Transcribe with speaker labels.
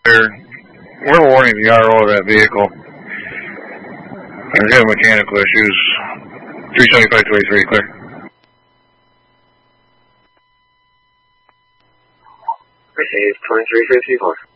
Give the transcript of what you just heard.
Speaker 1: We're warning the RO of that vehicle. There's having mechanical issues. 375-23, clear.
Speaker 2: Mercedes 2354.